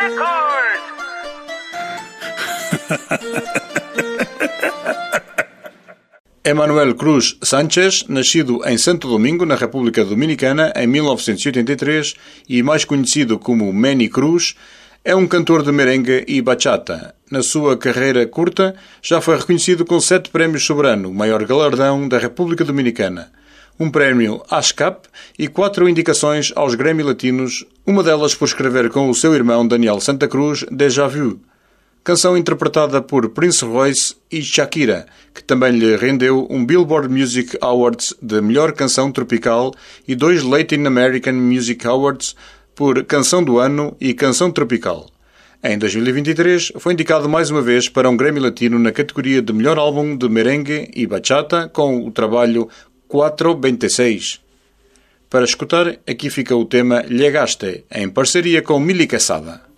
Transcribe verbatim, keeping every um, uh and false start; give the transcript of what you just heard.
Emanuel Cruz Sánchez, nascido em Santo Domingo, na República Dominicana, em mil novecentos e oitenta e três e mais conhecido como Manny Cruz, é um cantor de merengue e bachata. Na sua carreira curta, já foi reconhecido com sete prémios Soberano, o maior galardão da República Dominicana, um prémio ASCAP e quatro indicações aos Grammy Latinos, uma delas por escrever com o seu irmão Daniel Santa Cruz, Déjà Vu, canção interpretada por Prince Royce e Shakira, que também lhe rendeu um Billboard Music Awards de melhor canção tropical e dois Latin American Music Awards por Canção do Ano e Canção Tropical. Em dois mil e vinte e três, foi indicado mais uma vez para um Grammy Latino na categoria de melhor álbum de merengue e bachata com o trabalho quatro veintiséis. Para escutar, aqui fica o tema Llegaste, em parceria com Mili Quesada.